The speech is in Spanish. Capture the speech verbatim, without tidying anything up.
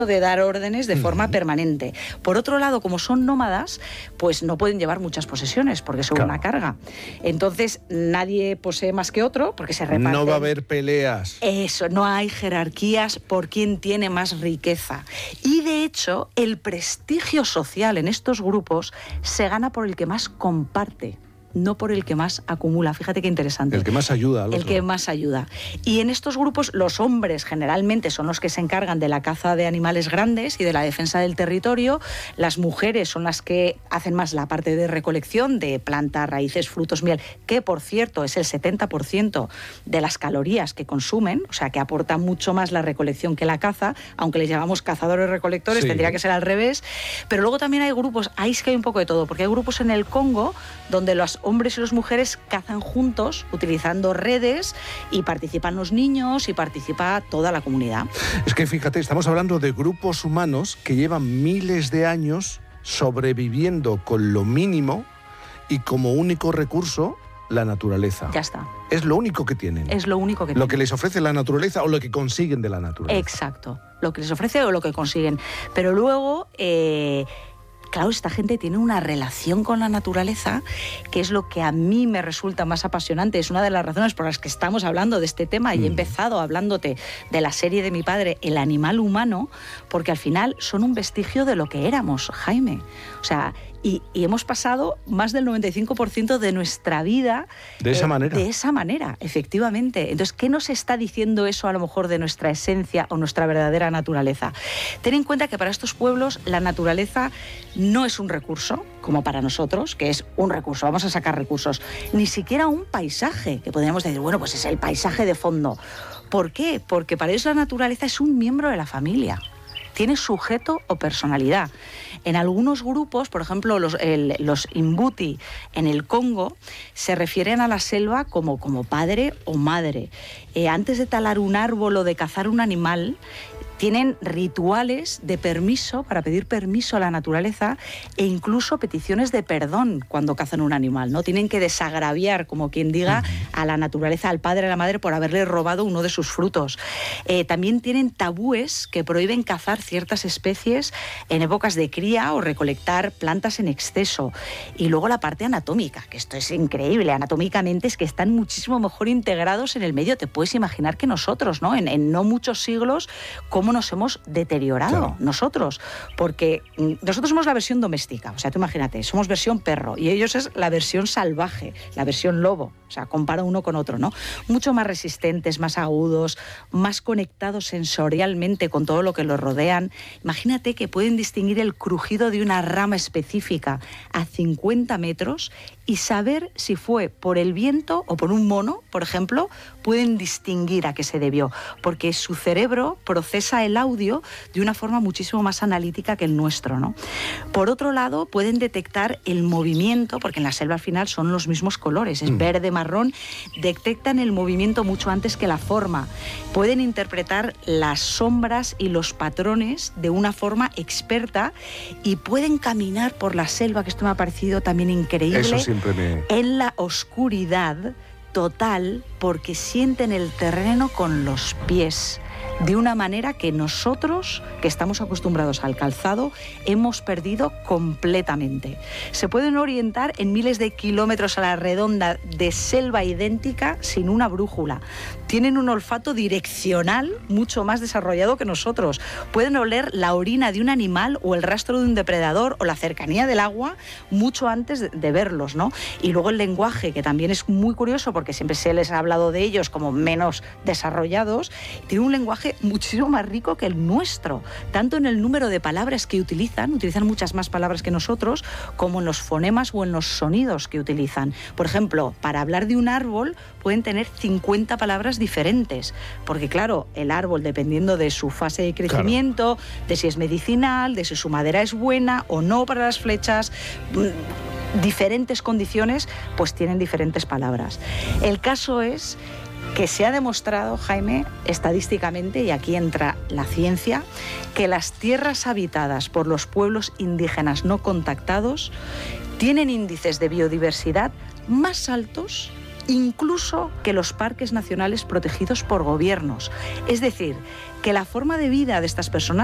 de dar órdenes de forma uh-huh. permanente. Por otro lado, como son nómadas, pues no pueden llevar muchas posesiones porque son claro. una carga. Entonces, nadie posee más que otro porque se reparten. No va a haber peleas. Eso, no hay jerarquías por quién tiene más riqueza. Y de hecho, el prestigio social en estos grupos se gana por el que más comparte, no por el que más acumula. Fíjate qué interesante. El que más ayuda. El que más ayuda. Y en estos grupos los hombres generalmente son los que se encargan de la caza de animales grandes y de la defensa del territorio. Las mujeres son las que hacen más la parte de recolección de plantas, raíces, frutos, miel, que por cierto es el setenta por ciento de las calorías que consumen, o sea que aporta mucho más la recolección que la caza, aunque les llamamos cazadores-recolectores, sí. tendría que ser al revés. Pero luego también hay grupos, ahí es que hay un poco de todo, porque hay grupos en el Congo donde los hombres y las mujeres cazan juntos utilizando redes y participan los niños y participa toda la comunidad. Es que fíjate, estamos hablando de grupos humanos que llevan miles de años sobreviviendo con lo mínimo y como único recurso la naturaleza. Ya está. Es lo único que tienen. Es lo único que Lo tienen. que les ofrece la naturaleza o lo que consiguen de la naturaleza. Exacto. Lo que les ofrece o lo que consiguen. Pero luego... Eh, Claro, esta gente tiene una relación con la naturaleza que es lo que a mí me resulta más apasionante. Es una de las razones por las que estamos hablando de este tema y mm. he empezado hablándote de la serie de mi padre, El animal humano, porque al final son un vestigio de lo que éramos, Jaime. O sea, y, y hemos pasado más del noventa y cinco por ciento de nuestra vida... De esa eh, manera. De esa manera, efectivamente. Entonces, ¿qué nos está diciendo eso a lo mejor de nuestra esencia o nuestra verdadera naturaleza? Ten en cuenta que para estos pueblos la naturaleza no es un recurso, como para nosotros, que es un recurso, vamos a sacar recursos, ni siquiera un paisaje, que podríamos decir, bueno, pues es el paisaje de fondo. ¿Por qué? Porque para ellos la naturaleza es un miembro de la familia. Tiene sujeto o personalidad. En algunos grupos, por ejemplo, los, el, los Imbuti en el Congo, se refieren a la selva como, como padre o madre. Eh, antes de talar un árbol o de cazar un animal, tienen rituales de permiso, para pedir permiso a la naturaleza, e incluso peticiones de perdón cuando cazan un animal, ¿no? Tienen que desagraviar, como quien diga, a la naturaleza, al padre, a la madre, por haberle robado uno de sus frutos. Eh, también tienen tabúes que prohíben cazar ciertas especies en épocas de cría o recolectar plantas en exceso. Y luego la parte anatómica, que esto es increíble. Anatómicamente es que están muchísimo mejor integrados en el medio. Te puedes imaginar que nosotros, ¿no? En, en no muchos siglos, cómo nos hemos deteriorado, claro. nosotros, porque nosotros somos la versión doméstica, o sea, tú imagínate, somos versión perro y ellos es la versión salvaje, la versión lobo, o sea, compara uno con otro, ¿no? Mucho más resistentes, más agudos, más conectados sensorialmente con todo lo que los rodean. Imagínate que pueden distinguir el crujido de una rama específica a cincuenta metros y saber si fue por el viento o por un mono, por ejemplo, pueden distinguir a qué se debió, porque su cerebro procesa el audio de una forma muchísimo más analítica que el nuestro, ¿no? Por otro lado, pueden detectar el movimiento, porque en la selva al final son los mismos colores, es mm. verde, marrón, detectan el movimiento mucho antes que la forma. Pueden interpretar las sombras y los patrones de una forma experta y pueden caminar por la selva, que esto me ha parecido también increíble. Eso siempre me... En la oscuridad total, porque sienten el terreno con los pies de una manera que nosotros, que estamos acostumbrados al calzado, hemos perdido completamente. Se pueden orientar en miles de kilómetros a la redonda de selva idéntica sin una brújula. Tienen un olfato direccional mucho más desarrollado que nosotros. Pueden oler la orina de un animal o el rastro de un depredador o la cercanía del agua mucho antes de, de verlos, ¿no? Y luego el lenguaje, que también es muy curioso porque siempre se les ha hablado de ellos como menos desarrollados, tiene un lenguaje muchísimo más rico que el nuestro, tanto en el número de palabras que utilizan, utilizan muchas más palabras que nosotros, como en los fonemas o en los sonidos que utilizan. Por ejemplo, para hablar de un árbol pueden tener cincuenta palabras diferentes, porque claro, el árbol, dependiendo de su fase de crecimiento, claro. de si es medicinal, de si su madera es buena o no para las flechas, diferentes condiciones, pues tienen diferentes palabras. El caso es que se ha demostrado, Jaime, estadísticamente, y aquí entra la ciencia, que las tierras habitadas por los pueblos indígenas no contactados tienen índices de biodiversidad más altos incluso que los parques nacionales protegidos por gobiernos. Es decir, que la forma de vida de estas personas